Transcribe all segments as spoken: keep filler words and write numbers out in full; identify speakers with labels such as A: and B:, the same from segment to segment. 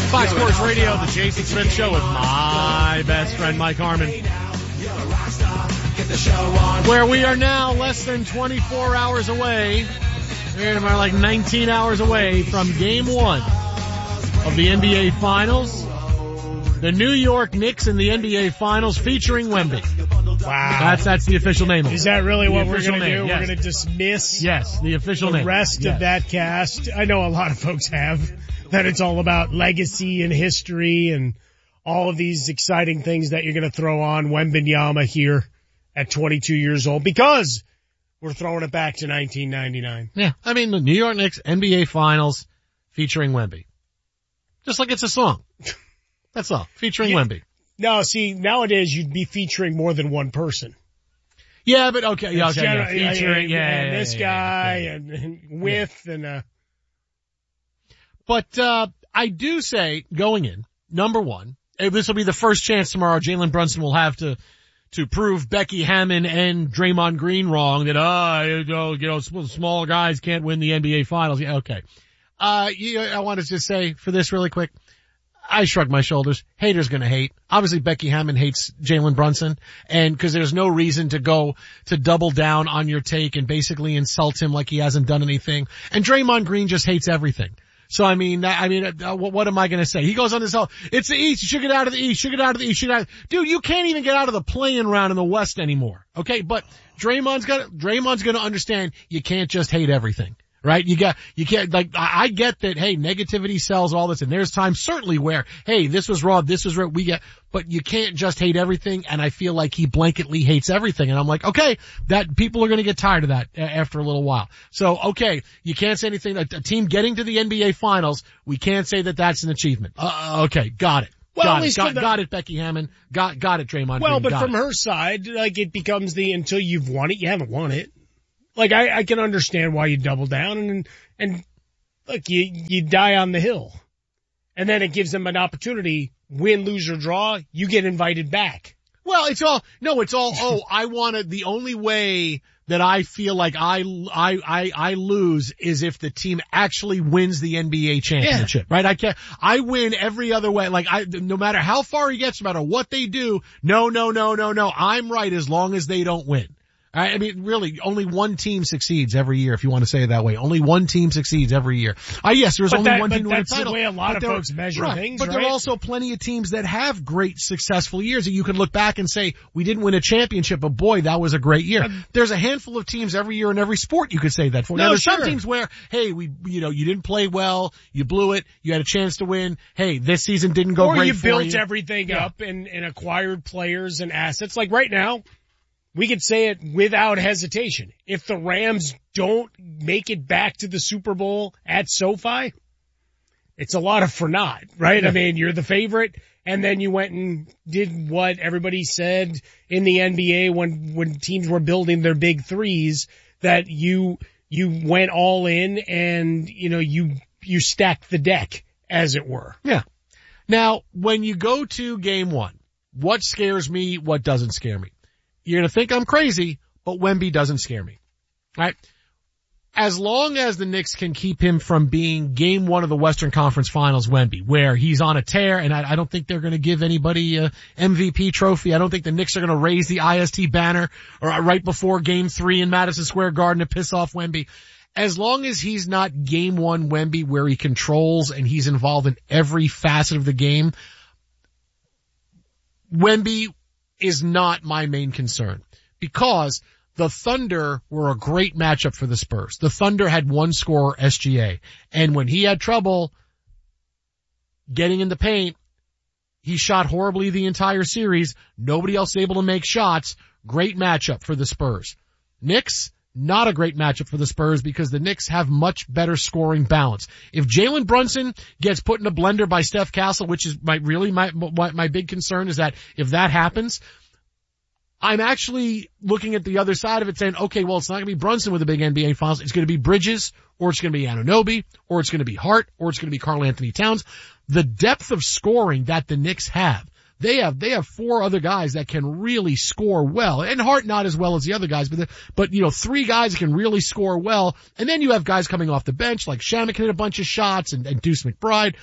A: Fox Sports Radio, the Jason Smith Show with my best friend Mike Harmon. Where we are now less than twenty-four hours away, we're like nineteen hours away from game one of the N B A Finals. The New York Knicks in the N B A Finals featuring Wemby.
B: Wow.
A: That's, that's the official name of it.
B: Is that really
A: the
B: what we're going to do?
A: Yes.
B: We're going to dismiss
A: yes, the official
B: the
A: name.
B: rest
A: yes.
B: of that cast. I know a lot of folks have, that it's all about legacy and history and all of these exciting things that you're going to throw on Wembanyama here at twenty-two years old because we're throwing it back to nineteen ninety-nine.
A: Yeah. I mean, the New York Knicks N B A Finals featuring Wemby. Just like it's a song. That's all. Featuring
B: yeah.
A: Wemby.
B: No, see, nowadays you'd be featuring more than one person.
A: Yeah, but okay, yeah, okay,
B: General,
A: yeah, featuring,
B: yeah,
A: yeah,
B: and
A: yeah,
B: this
A: yeah,
B: guy
A: yeah, yeah.
B: and, and with
A: yeah.
B: and uh.
A: But uh I do say going in, number one, this will be the first chance tomorrow Jalen Brunson will have to to prove Becky Hammon and Draymond Green wrong that ah, you know, you know, small guys can't win the N B A Finals. Yeah, okay. Uh, you, I want to just say for this really quick. I shrug my shoulders. Haters gonna hate. Obviously Becky Hammon hates Jalen Brunson, and cause there's no reason to go to double down on your take and basically insult him like he hasn't done anything. And Draymond Green just hates everything. So I mean, I mean, uh, what, what am I gonna say? He goes on this whole, it's the East, you should get out of the East, you should get out of the East, you should get out. Dude, you can't even get out of the play-in round in the West anymore. Okay, but Draymond's got, Draymond's gonna understand you can't just hate everything. Right? You got, you can't, like, I, I get that, hey, negativity sells all this, and there's times certainly where, hey, this was raw, this was right, we get, but you can't just hate everything, and I feel like he blanketly hates everything, and I'm like, okay, that, people are gonna get tired of that after a little while. So, okay, you can't say anything, a, a team getting to the N B A Finals, we can't say that that's an achievement. Uh, okay, got it.
B: Well,
A: got
B: at
A: it,
B: least
A: got,
B: the,
A: got it, Becky Hammon. Got, got it, Draymond
B: Well,
A: Green,
B: but
A: got
B: from
A: it.
B: her side, like, it becomes the, until you've won it, you haven't won it. Like, I, I can understand why you double down and, and look, you, you die on the hill. And then it gives them an opportunity, win, lose, or draw, you get invited back.
A: Well, it's all, no, it's all, oh, I wanted, the only way that I feel like I, I, I, I lose is if the team actually wins the N B A championship, yeah. Right? I can't, I win every other way. Like I, no matter how far he gets, no matter what they do, no, no, no, no, no, I'm right as long as they don't win. I mean, really, only one team succeeds every year, if you want to say it that way. Only one team succeeds every year. Uh, yes, there's
B: but
A: only
B: that,
A: one team to win a
B: title.
A: title.
B: That's the way a lot of folks measure
A: right,
B: things,
A: But
B: right?
A: there are also plenty of teams that have great, successful years that you can look back and say, we didn't win a championship, but boy, that was a great year. Um, there's a handful of teams every year in every sport you could say that for.
B: No,
A: now, there's
B: sure.
A: some teams where, hey, we, you know, you didn't play well, you blew it, you had a chance to win. Hey, this season didn't go
B: or
A: great
B: you
A: for you.
B: Or you built everything yeah. up and, and acquired players and assets. Like right now, we could say it without hesitation. If the Rams don't make it back to the Super Bowl at SoFi, it's a lot of for naught, right? Yeah. I mean, you're the favorite, and then you went and did what everybody said in the N B A when, when teams were building their big threes, that you, you went all in and, you know, you, you stacked the deck, as it were.
A: Yeah. Now, when you go to game one, what scares me, what doesn't scare me? You're going to think I'm crazy, but Wemby doesn't scare me, right? As long as the Knicks can keep him from being game one of the Western Conference Finals Wemby, where he's on a tear, and I, I don't think they're going to give anybody a M V P trophy. I don't think the Knicks are going to raise the I S T banner or right before game three in Madison Square Garden to piss off Wemby. As long as he's not game one Wemby where he controls and he's involved in every facet of the game, Wemby is not my main concern, because the Thunder were a great matchup for the Spurs. The Thunder had one scorer S G A, and when he had trouble getting in the paint, he shot horribly the entire series. Nobody else able to make shots. Great matchup for the Spurs. Knicks, not a great matchup for the Spurs because the Knicks have much better scoring balance. If Jalen Brunson gets put in a blender by Steph Castle, which is my, really my, my, my big concern is that if that happens, I'm actually looking at the other side of it saying, okay, well, it's not going to be Brunson with the big N B A Finals. It's going to be Bridges, or it's going to be Anunoby, or it's going to be Hart, or it's going to be Karl Anthony Towns. The depth of scoring that the Knicks have, They have, they have four other guys that can really score well. And Hart not as well as the other guys, but, the, but you know, three guys that can really score well. And then you have guys coming off the bench like Shamet can hit a bunch of shots and, and Deuce McBride.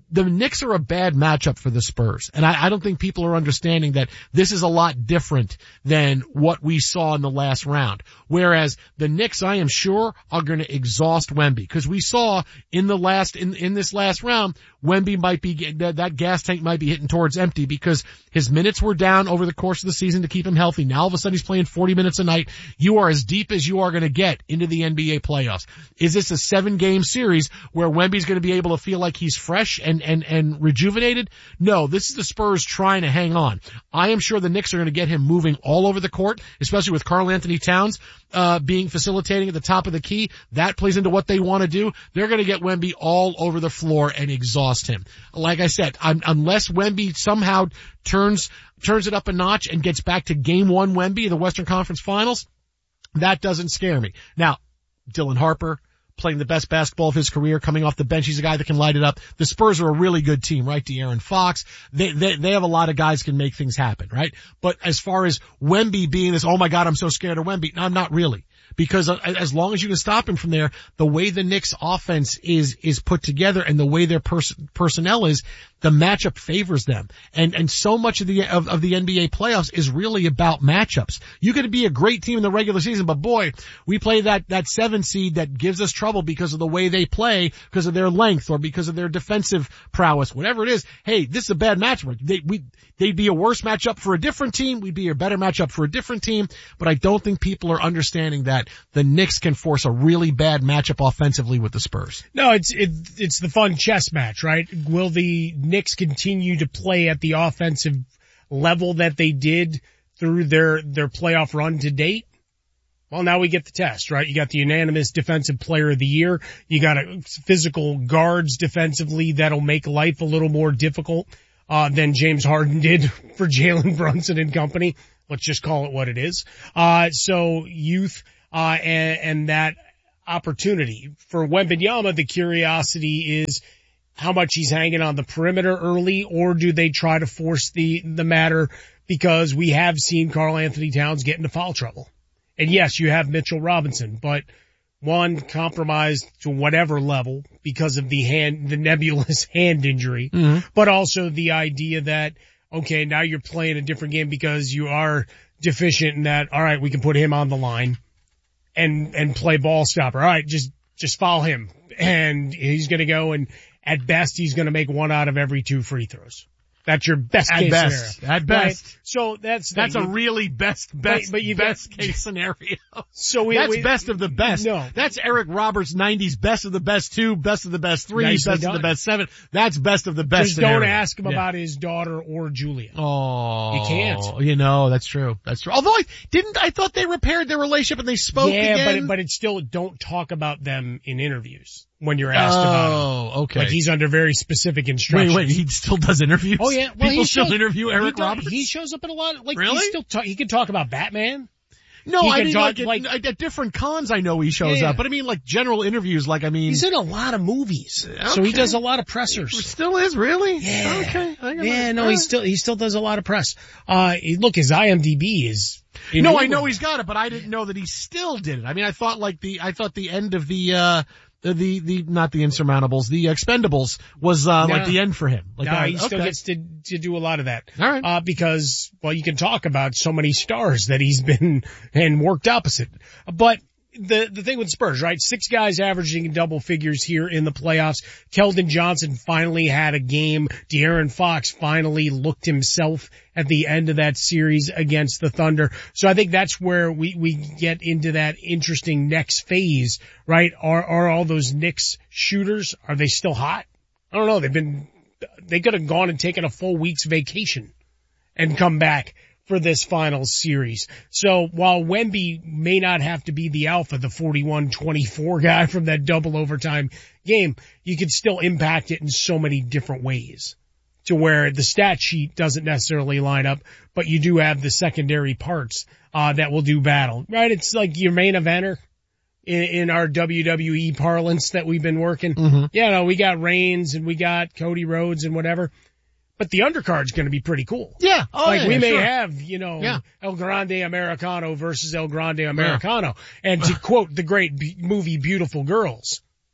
A: the Knicks are a bad matchup for the Spurs. And I, I don't think people are understanding that this is a lot different than what we saw in the last round. Whereas the Knicks, I am sure, are going to exhaust Wemby. Because we saw in the last, in, in this last round, Wemby might be, that, that gas tank might be hitting towards empty because his minutes were down over the course of the season to keep him healthy. Now all of a sudden he's playing forty minutes a night. You are as deep as you are going to get into the N B A playoffs. Is this a seven game series where Wemby's going to be able to feel like he's fresh and, and, and rejuvenated? No, this is the Spurs trying to hang on. I am sure the Knicks are going to get him moving all over the court, especially with Karl Anthony Towns, uh, being facilitating at the top of the key. That plays into what they want to do. They're going to get Wemby all over the floor and exhaust him. Like I said, I'm, unless Wemby somehow turns, turns it up a notch and gets back to game one Wemby in the Western Conference Finals, that doesn't scare me. Now, Dylan Harper, playing the best basketball of his career, coming off the bench. He's a guy that can light it up. The Spurs are a really good team, right? De'Aaron Fox. They, they, they have a lot of guys who can make things happen, right? But as far as Wemby being this, oh my God, I'm so scared of Wemby. No, I'm not really. Because as long as you can stop him from there, the way the Knicks offense is, is put together and the way their pers- personnel is, the matchup favors them. And, and so much of the, of, of the N B A playoffs is really about matchups. You could be a great team in the regular season, but boy, we play that, that seven seed that gives us trouble because of the way they play, because of their length or because of their defensive prowess, whatever it is. Hey, this is a bad matchup. They, we, they'd be a worse matchup for a different team. We'd be a better matchup for a different team. But I don't think people are understanding that the Knicks can force a really bad matchup offensively with the Spurs.
B: No, it's, it, it's the fun chess match, right? Will the Knicks continue to play at the offensive level that they did through their, their playoff run to date? Well, now we get the test, right? You got the unanimous defensive player of the year. You got a physical guards defensively that'll make life a little more difficult, uh, than James Harden did for Jalen Brunson and company. Let's just call it what it is. Uh, so youth, uh, and, and that opportunity for Wembanyama, the curiosity is how much he's hanging on the perimeter early, or do they try to force the, the matter because we have seen Karl Anthony Towns get into foul trouble. And yes, you have Mitchell Robinson, but one compromised to whatever level because of the hand, the nebulous hand injury, mm-hmm. but also the idea that, okay, now you're playing a different game because you are deficient in that, all right, we can put him on the line and, and play ball stopper. All right, just, just foul him. And he's going to go and at best he's going to make one out of every two free throws. That's your best
A: at
B: case
A: best.
B: scenario.
A: At best.
B: Right? So that's,
A: that's
B: the,
A: a really best, best,
B: but, but you
A: best
B: got,
A: case scenario.
B: So we,
A: that's
B: we,
A: best of the best.
B: No.
A: That's Eric Roberts' nineties best of the best two, best of the best three,
B: Nicely
A: best
B: done.
A: of the best seven. That's best of the best
B: Just
A: scenario.
B: don't ask him
A: yeah.
B: about his daughter or Julia.
A: Oh.
B: You can't.
A: You know, that's true. That's true. Although I didn't, I thought they repaired their relationship and they spoke
B: yeah,
A: again.
B: but it, but it's still, don't talk about them in interviews when you're asked
A: oh,
B: about him.
A: Oh, okay.
B: Like he's under very specific instructions.
A: Wait, wait, he still does interviews?
B: Oh yeah. Well,
A: people
B: he
A: still
B: shows,
A: interview Eric
B: he does,
A: Roberts?
B: He shows up at a lot of, like,
A: really?
B: he still talk, he can talk about Batman.
A: No,
B: he
A: I mean,
B: talk,
A: like,
B: like
A: at, at different cons I know he shows
B: yeah.
A: up, but I mean, like, general interviews, like, I mean.
B: He's in a lot of movies.
A: Okay.
B: So he does a lot of pressers.
A: He still is, really?
B: Yeah.
A: Okay. I
B: Yeah, no, he still, he still does a lot of press. Uh, look, his I M D B is,
A: no, I know he's got it, but I didn't know that he still did it. I mean, I thought like the, I thought the end of the, uh, the, the, the not the Insurmountables, the Expendables was, uh,
B: no.
A: like the end for him. Like,
B: no,
A: uh,
B: he
A: okay.
B: still gets to, to do a lot of that.
A: All right.
B: Uh, because, well, you can talk about so many stars that he's been and worked opposite. But the, the thing with Spurs, right? Six guys averaging double figures here in the playoffs. Keldon Johnson finally had a game. De'Aaron Fox finally looked himself at the end of that series against the Thunder. So I think that's where we, we get into that interesting next phase, right? Are, are all those Knicks shooters, are they still hot? I don't know. They've been, they could have gone and taken a full week's vacation and come back for this final series. So while Wemby may not have to be the alpha, the forty-one twenty-four guy from that double overtime game, you can still impact it in so many different ways to where the stat sheet doesn't necessarily line up, but you do have the secondary parts, uh, that will do battle, right? It's like your main eventer in, in our W W E parlance that we've been working.
A: Mm-hmm.
B: Yeah, no, we got Reigns and we got Cody Rhodes and whatever. But the undercard's going to be pretty cool.
A: Yeah. Oh,
B: like
A: yeah,
B: we may
A: sure.
B: have, you know,
A: yeah.
B: El Grande Americano versus El Grande Americano. Yeah. And to quote the great be- movie Beautiful Girls,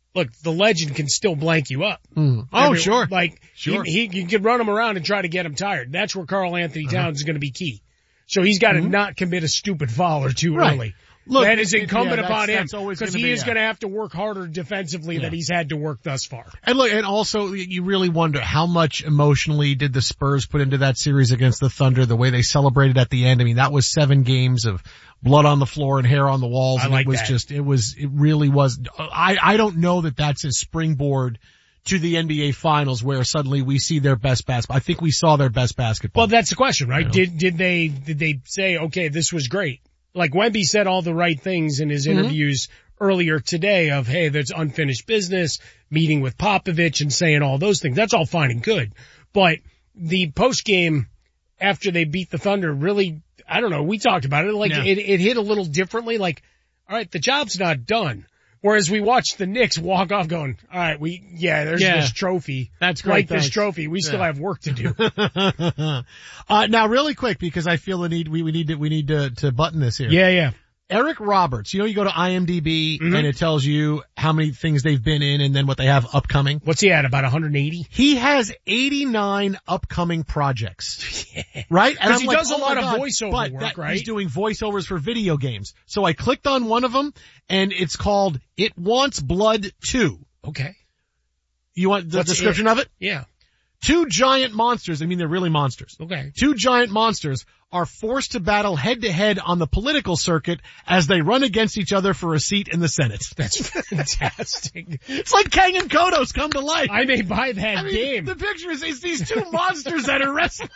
B: look, the legend can still blank you up.
A: Mm. Oh,
B: Every,
A: sure.
B: Like,
A: sure.
B: He, he you can run him around and try to get him tired. That's where Karl Anthony Towns uh-huh. is going to be key. So he's got to mm-hmm. not commit a stupid foul or too
A: right.
B: early.
A: Look,
B: that is incumbent
A: yeah,
B: upon
A: that's,
B: him
A: because
B: he
A: be,
B: is
A: yeah.
B: going to have to work harder defensively yeah. than he's had to work thus far.
A: And look, and also you really wonder how much emotionally did the Spurs put into that series against the Thunder, the way they celebrated at the end. I mean, that was seven games of blood on the floor and hair on the walls.
B: I
A: and
B: like
A: it was
B: that.
A: just, it was, it really was, I, I don't know that that's a springboard to the N B A finals where suddenly we see their best basketball. I think we saw their best basketball.
B: Well, that's the question, right?
A: You know?
B: Did, did they, did they say, okay, this was great? Like Wemby said all the right things in his
A: mm-hmm.
B: interviews earlier today of, hey, there's unfinished business, meeting with Popovich and saying all those things. That's all fine and good. But the post game after they beat the Thunder really, I don't know, we talked about it, like
A: yeah.
B: it, it hit a little differently, like, all right, the job's not done. Whereas we watched the Knicks walk off going, all right, we, yeah, there's
A: yeah.
B: this trophy.
A: That's great.
B: Like
A: thanks.
B: this trophy. We still
A: yeah.
B: have work to do.
A: uh, now really quick, because I feel the need, we, we need to, we need to, to button this here.
B: Yeah, yeah.
A: Eric Roberts, you know, you go to I M D B
B: mm-hmm.
A: and it tells you how many things they've been in and then what they have upcoming.
B: What's he at, about one hundred eighty?
A: He has eighty-nine upcoming projects.
B: yeah.
A: Right? And
B: Because he
A: like,
B: does a
A: oh
B: lot of
A: God,
B: voiceover
A: but
B: work,
A: that,
B: right?
A: He's doing voiceovers for video games. So I clicked on one of them and it's called It Wants Blood two.
B: Okay.
A: You want the
B: What's
A: description
B: it?
A: of it?
B: Yeah.
A: Two giant monsters, I mean they're really monsters.
B: Okay.
A: Two giant monsters are forced to battle head to head on the political circuit as they run against each other for a seat in the Senate.
B: That's fantastic.
A: It's like Kang and Kodos come to life.
B: I may buy that
A: I mean,
B: game.
A: The picture is, is these two monsters that are wrestling.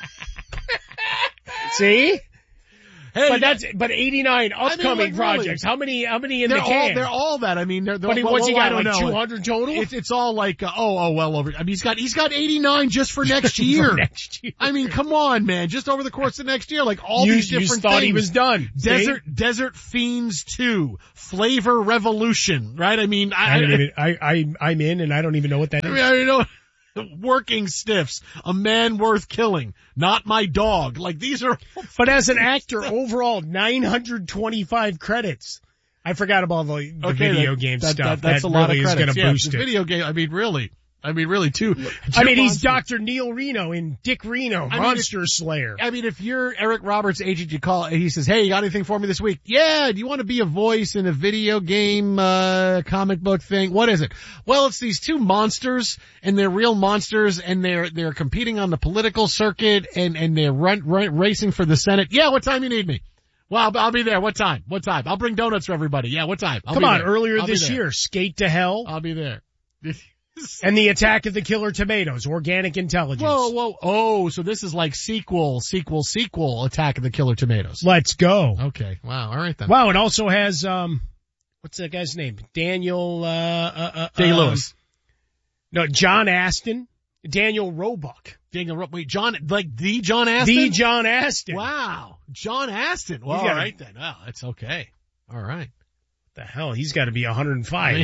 B: See?
A: Hey,
B: but that's, but eighty-nine upcoming
A: I mean, like,
B: projects.
A: really,
B: how many, how many in
A: they're
B: the can?
A: all, they're all that. I mean, they're, they're
B: But he,
A: well,
B: what's he
A: well,
B: got,
A: I
B: like
A: don't know.
B: two hundred total?
A: It's, it's all like, uh, oh, oh, well over. I mean, he's got, he's got eighty-nine just for next year.
B: for next year.
A: I mean, come on, man. Just over the course of next year, like all
B: you,
A: these different
B: you thought
A: things.
B: he was done.
A: Desert,
B: See?
A: Desert Fiends two, Flavor Revolution, right? I mean, I,
B: I don't even, I, I, I'm in and I don't even know what that
A: I
B: is.
A: mean, I don't know. Working Stiffs, A Man Worth Killing, Not My Dog. Like these are.
B: But as an actor, overall, nine hundred twenty-five credits. I forgot about the, the
A: okay,
B: video
A: that,
B: game
A: that,
B: stuff.
A: That, that's
B: that
A: a lot
B: really
A: of credits.
B: is going to
A: yeah,
B: boost
A: the
B: it.
A: Video game. I mean, really. I mean, really, too.
B: I mean, he's Doctor Neil Reno in Dick Reno,
A: I mean,
B: Monster
A: if,
B: Slayer.
A: I mean, if you're Eric Roberts' agent, you call, he says, hey, you got anything for me this week? Yeah, do you want to be a voice in a video game, uh, comic book thing? What is it? Well, it's these two monsters, and they're real monsters, and they're, they're competing on the political circuit, and, and they're run, run, racing for the Senate. Yeah, what time you need me? Well, I'll, I'll be there. What time? What time? I'll bring donuts for everybody. Yeah, what time? I'll
B: Come
A: be
B: on,
A: there.
B: earlier
A: I'll
B: this year, Skate to Hell.
A: I'll be there.
B: And the Attack of the Killer Tomatoes, Organic Intelligence.
A: Whoa, whoa, oh, so this is like sequel, sequel, sequel, Attack of the Killer Tomatoes.
B: Let's go.
A: Okay, wow, all right then.
B: Wow, it also has, um, what's that guy's name? Daniel, uh, uh, uh
A: Day-Lewis.
B: Um, no, John Aston. Daniel Roebuck.
A: Daniel Roebuck. Wait, John, like the John Aston?
B: The John Aston.
A: Wow. John Aston. Well, all right then. Well, that's okay. All right.
B: What the hell? He's got to be one hundred five.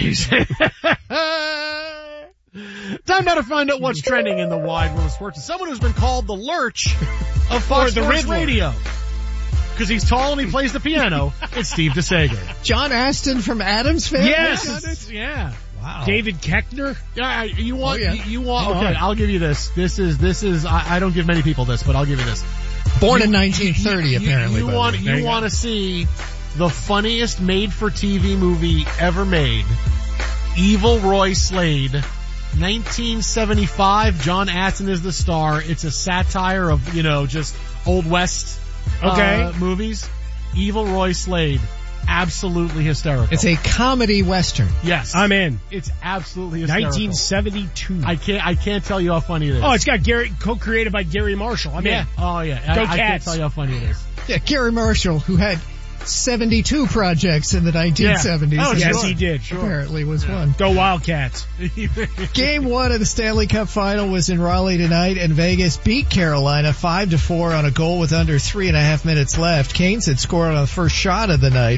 A: Time now to find out what's trending in the wide world of sports. Someone who's been called the Lurch of Fox
B: the
A: Sports
B: Riddler.
A: Radio. Because he's tall and he plays the piano. It's Steve DeSager.
C: John Aston from Addams Family?
B: Yes.
A: Yeah.
C: Wow.
B: David Koechner.
A: Yeah, you want,
C: Oh, yeah.
A: you, you want,
B: Come
A: okay,
B: on.
A: I'll give you this. This is, this is, I, I don't give many people this, but I'll give you this.
C: Born
A: You-
C: in nineteen thirty,
A: you,
C: apparently.
A: You,
C: by the
A: want,
C: way.
B: There
A: you
B: you
A: want to see the funniest made-for-T V movie ever made. Evil Roy Slade. nineteen seventy-five, John Aston is the star. It's a satire of, you know, just Old West
B: Okay.
A: uh, movies. Evil Roy Slade. Absolutely hysterical.
C: It's a comedy western.
A: Yes.
B: I'm in.
A: It's absolutely hysterical.
B: nineteen seventy-two.
A: I can't, I can't tell you how funny it is.
B: Oh, it's got Gary, co-created by Gary Marshall. I'm
A: yeah.
B: in.
A: Oh yeah.
B: Go
A: I, I can't
B: Cats.
A: tell you how funny it is.
C: Yeah, Gary Marshall, who had seventy-two projects in the nineteen seventies.
A: Oh,
C: and
B: Yes,
A: sure.
B: he did.
C: Apparently was one.
B: Go Wildcats.
C: Game one of the Stanley Cup final was in Raleigh tonight, and Vegas beat Carolina five to four on a goal with under three and a half minutes left. Canes had scored on the first shot of the night.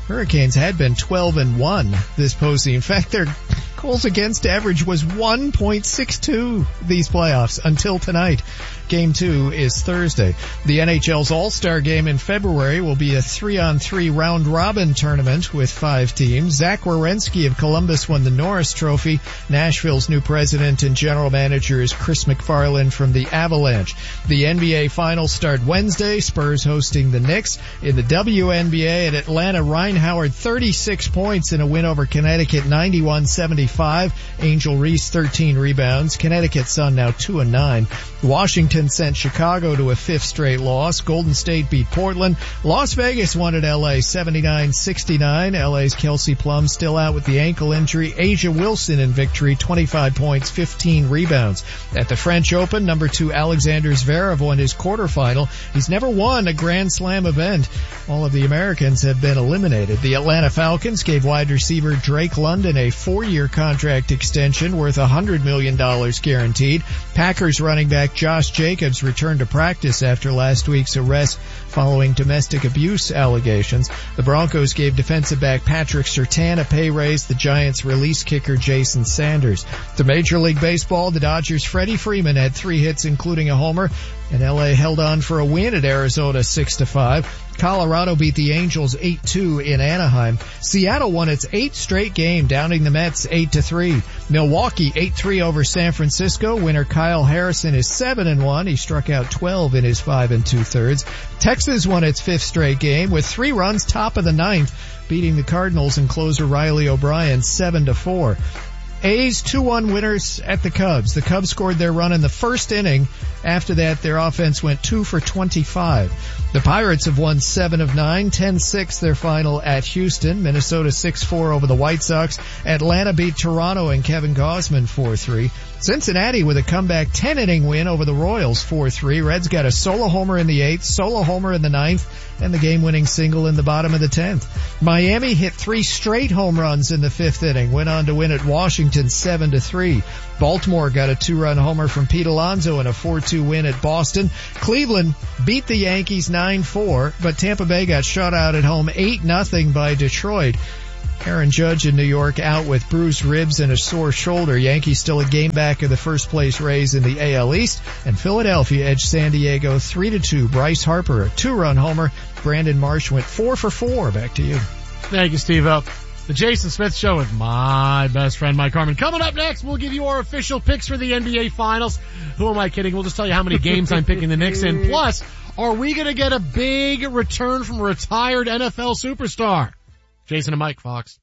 C: Hurricanes had been twelve and one this postseason. In fact, their goals against average was one point six two these playoffs until tonight. Game two is Thursday. The N H L's All-Star Game in February will be a three-on-three round-robin tournament with five teams. Zach Werenski of Columbus won the Norris Trophy. Nashville's new president and general manager is Chris McFarland from the Avalanche. The N B A Finals start Wednesday. Spurs hosting the Knicks. In the W N B A at Atlanta, Ryan Howard thirty-six points in a win over Connecticut ninety-one seventy-five. Angel Reese thirteen rebounds. Connecticut Sun now two and nine. Washington sent Chicago to a fifth straight loss. Golden State beat Portland. Las Vegas won at L A seventy-nine sixty-nine. L A's Kelsey Plum still out with the ankle injury. Asia Wilson in victory, twenty-five points, fifteen rebounds. At the French Open, number two Alexander Zverev won his quarterfinal. He's never won a Grand Slam event. All of the Americans have been eliminated. The Atlanta Falcons gave wide receiver Drake London a four-year contract extension worth one hundred million dollars guaranteed. Packers running back Josh Jacobs returned to practice after last week's arrest following domestic abuse allegations. The Broncos gave defensive back Patrick Surtain a pay raise. The Giants released kicker Jason Sanders. To Major League Baseball, the Dodgers' Freddie Freeman had three hits including a homer, and L A held on for a win at Arizona six to five. Colorado beat the Angels eight two in Anaheim. Seattle won its eighth straight game, downing the Mets eight to three. Milwaukee eight three over San Francisco. Winner Kyle Harrison is seven and one. He struck out twelve in his five and two thirds. Texas won its fifth straight game with three runs top of the ninth, beating the Cardinals and closer Riley O'Brien seven to four. A's two one winners at the Cubs. The Cubs scored their run in the first inning. After that, their offense went two for twenty-five. The Pirates have won seven of nine, ten six their final at Houston. Minnesota six four over the White Sox. Atlanta beat Toronto and Kevin Gausman four three. Cincinnati with a comeback ten-inning win over the Royals four three. Reds got a solo homer in the eighth, solo homer in the ninth, and the game-winning single in the bottom of the tenth. Miami hit three straight home runs in the fifth inning, went on to win at Washington seven to three. Baltimore got a two-run homer from Pete Alonso in a four two win at Boston. Cleveland beat the Yankees nine four, but Tampa Bay got shut out at home eight nothing by Detroit. Aaron Judge in New York out with bruised ribs and a sore shoulder. Yankees still a game back of the first place Rays in the A L East, and Philadelphia edged San Diego three to two. Bryce Harper a two-run homer. Brandon Marsh went four for four. Back to you.
A: Thank you, Steve-O. The Jason Smith Show with my best friend, Mike Harmon. Coming up next, we'll give you our official picks for the N B A Finals. Who am I kidding? We'll just tell you how many games I'm picking the Knicks in. Plus, are we going to get a big return from a retired N F L superstar? Jason and Mike, Fox.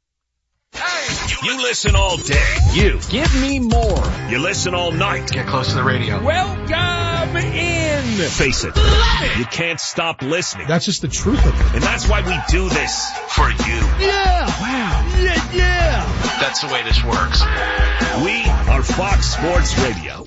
D: Hey, you listen all day. You.
E: Give me more.
D: You listen all night.
E: Get close to the radio.
D: Welcome in. Face it. You can't stop listening.
E: That's just the truth of it.
D: And that's why we do this. For you.
E: Yeah. Wow. Yeah, yeah. That's the way this works.
D: We are Fox Sports Radio.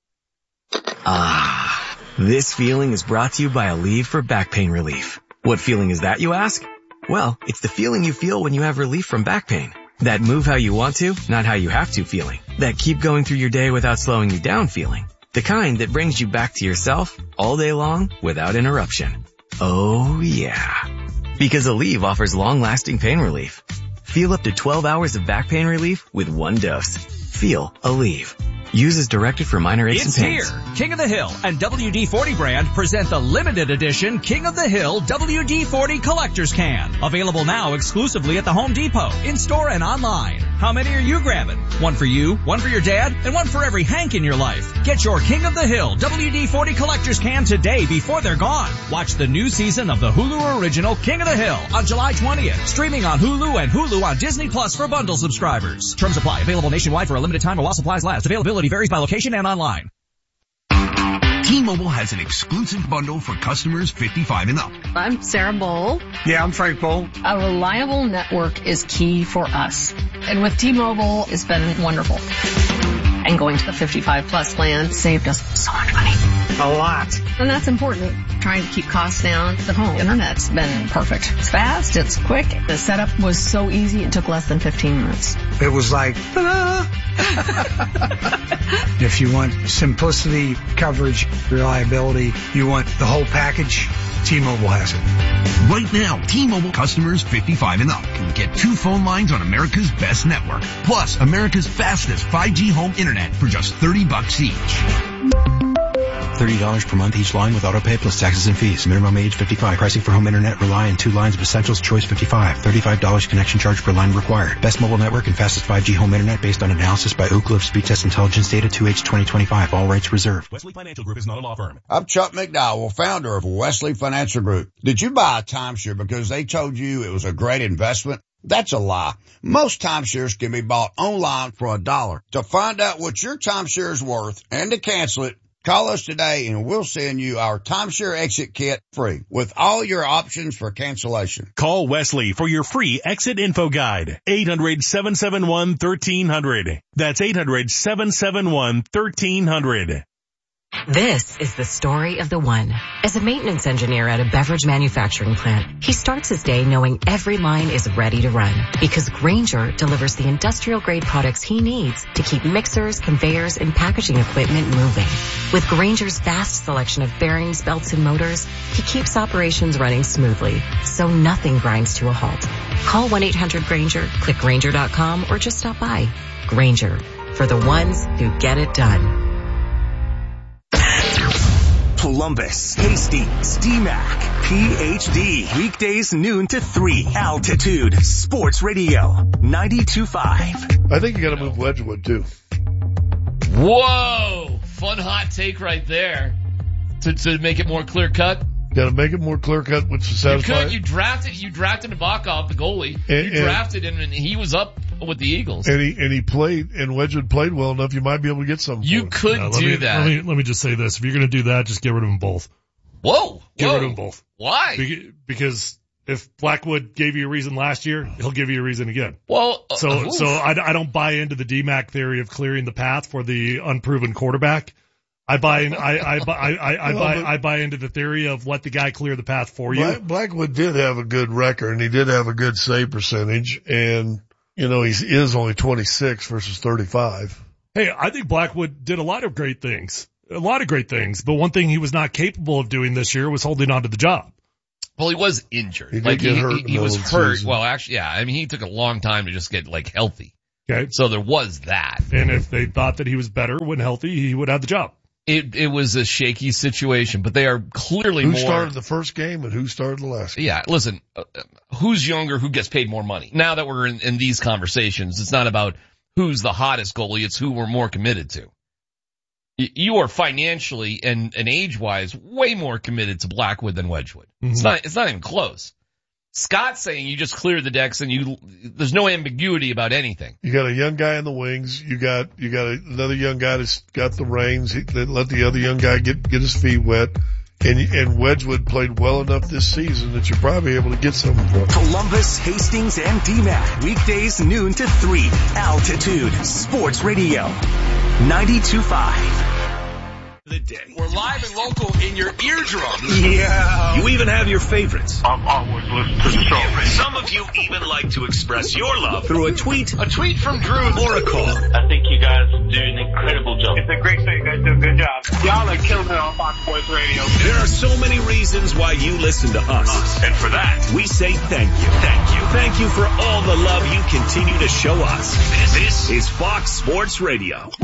F: Ah. This feeling is brought to you by Aleve for back pain relief. What feeling is that, you ask? Well, it's the feeling you feel when you have relief from back pain. That move how you want to, not how you have to feeling. That keep going through your day without slowing you down feeling. The kind that brings you back to yourself all day long without interruption. Oh yeah. Because Aleve offers long-lasting pain relief. Feel up to twelve hours of back pain relief with one dose. Feel Aleve. Use as directed for minor aches
G: it's
F: and pains.
G: It's here. King of the Hill and W D forty brand present the limited edition King of the Hill W D forty Collector's Can. Available now exclusively at the Home Depot, in-store and online. How many are you grabbing? One for you, one for your dad, and one for every Hank in your life. Get your King of the Hill W D forty Collector's Can today before they're gone. Watch the new season of the Hulu original King of the Hill on July twentieth. Streaming on Hulu and Hulu on Disney Plus for bundle subscribers. Terms apply. Available nationwide for a limited time while supplies last. Availability varies by location and online.
H: T-Mobile has an exclusive bundle for customers fifty-five and up.
I: I'm Sarah Bowl.
H: Yeah, I'm Frank Bowl.
I: A reliable network is key for us. And with T-Mobile, it's been wonderful. And going to the fifty-five plus plan saved us so much money.
H: A lot.
I: And that's important. Trying to keep costs down. The home internet's been perfect. It's fast, it's quick. The setup was so easy, it took less than fifteen minutes.
H: It was like, ta-da!
J: If you want simplicity, coverage, reliability, you want the whole package, T-Mobile has it.
H: Right now, T-Mobile customers fifty-five and up can get two phone lines on America's best network, plus America's fastest five G home internet for just thirty bucks each.
K: thirty dollars per month each line with autopay plus taxes and fees. Minimum age fifty-five. Pricing for home internet rely on two lines of Essentials Choice fifty-five. thirty-five dollars connection charge per line required. Best mobile network and fastest five G home internet based on analysis by Ookla of Speed Test Intelligence data two H twenty twenty-five. All rights reserved.
L: Wesley Financial Group is not a law firm.
M: I'm Chuck McDowell, founder of Wesley Financial Group. Did you buy a timeshare because they told you it was a great investment? That's a lie. Most timeshares can be bought online for a dollar. To find out what your timeshare is worth and to cancel it, call us today and we'll send you our timeshare exit kit free with all your options for cancellation.
D: Call Wesley for your free exit info guide. eight hundred, seven seven one, one three zero zero. That's eight hundred, seven seven one, one three zero zero.
N: This is the story of the one. As a maintenance engineer at a beverage manufacturing plant, he starts his day knowing every line is ready to run because Grainger delivers the industrial-grade products he needs to keep mixers, conveyors, and packaging equipment moving. With Grainger's vast selection of bearings, belts, and motors, he keeps operations running smoothly, so nothing grinds to a halt. Call one eight hundred Grainger, click Grainger dot com, or just stop by. Grainger, for the ones who get it done.
O: Columbus, Hastings, D MAC, P H D. Weekdays noon to three. Altitude Sports Radio ninety-two point five.
P: I think you got to move Wedgwood too.
Q: Whoa, fun hot take right there. To to make it more clear cut.
P: Got to make it more clear cut, which is satisfying.
Q: You could. You drafted. You drafted Nabokov, the goalie. And, you drafted and, him, and he was up with the Eagles.
P: And he and he played, and Wedgwood played well enough. You might be able to get some.
Q: You could
R: no,
Q: do
R: me,
Q: that.
R: Let me let me just say this: if you're going to do that, just get rid of them both.
Q: Whoa,
R: get
Q: whoa.
R: rid of them both.
Q: Why?
R: Be- because if Blackwood gave you a reason last year, he'll give you a reason again.
Q: Well, uh,
R: so
Q: oof.
R: so I, I don't buy into the D MAC theory of clearing the path for the unproven quarterback. I buy in, I, I, I, I, I buy, I buy into the theory of let the guy clear the path for you.
P: Black, Blackwood did have a good record and he did have a good save percentage and, you know, he is only twenty-six versus thirty-five.
R: Hey, I think Blackwood did a lot of great things, a lot of great things, but one thing he was not capable of doing this year was holding on to the job.
Q: Well, he was injured.
P: He did
Q: like
P: get
Q: he,
P: hurt
Q: he, he was
P: the
Q: hurt.
P: season.
Q: Well, actually, yeah, I mean, he took a long time to just get like healthy.
R: Okay.
Q: So there was that.
R: And if they thought that he was better when healthy, he would have the job.
Q: It, it was a shaky situation, but they are clearly
P: who
Q: more.
P: Who started the first game and who started the last game?
Q: Yeah, listen, uh, who's younger, who gets paid more money? Now that we're in, in these conversations, it's not about who's the hottest goalie, it's who we're more committed to. Y- you are financially and, and age-wise way more committed to Blackwood than Wedgwood. Mm-hmm. It's not, it's not even close. Scott's saying you just clear the decks and you, there's no ambiguity about anything.
P: You got a young guy in the wings. You got, you got a, another young guy that's got the reins. He, let the other young guy get, get his feet wet. And, and Wedgwood played well enough this season that you're probably able to get something for him.
O: Columbus, Hastings, and D MAC. Weekdays noon to three. Altitude Sports Radio ninety-two point five.
D: The day.
L: We're live and local in your eardrums.
D: Yeah. You even have your favorites.
S: I'm always listening to the show.
D: Some of you even like to express your love through a tweet,
L: A tweet from Drew
D: or a call.
S: I think you guys do an incredible job. It's a great show. You guys do a good job. Y'all are killing it on Fox Sports Radio.
D: There are so many reasons why you listen to us. And for that, we say thank you. Thank you. Thank you for all the love you continue to show us. This is Fox Sports Radio.